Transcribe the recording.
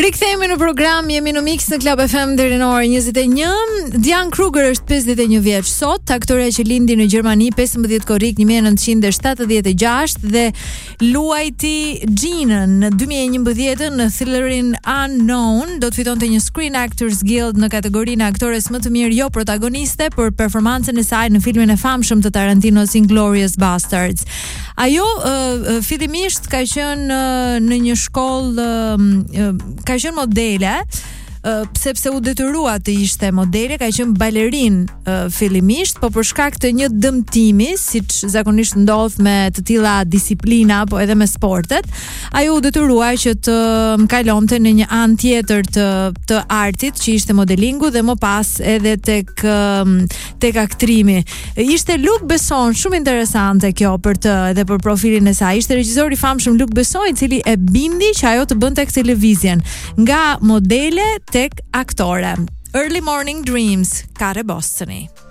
Rikthehemi në program, jemi në Mix në Club FM deri në orën 21. Diane Kruger është 51 vjeç sot, aktore që lindi në Gjermani 15 korrik 1976 dhe luajti Jeanën në 2011 në thrillerin Unknown. Do të fitonte një Screen Actors Guild në kategorinë aktores më të mirë jo protagoniste për performancën e saj në filmin e famshëm të Tarantinos Inglourious Basterds. Ajo fillimisht ka qenë në një shkollë, ka qenë modele, sepse u detyrua të ishte modele, ka qenë balerin fillimisht, po për shkak të një dëmtimi, siç zakonisht ndodh me të tilla disiplina, po edhe me sportet, ajo u detyrua që të kalonte në një anë tjetër të artit, që ishte modelingu dhe më pas edhe tek aktrimi. Ishte Luc Besson, shumë interesante kjo edhe për profilin e saj. Ishte regjisor i famshëm Luc Besson, i cili e bindi që ajo të bënte tek televizjen, nga modele tek aktore. Early Morning Dreams, Kare Bostoni.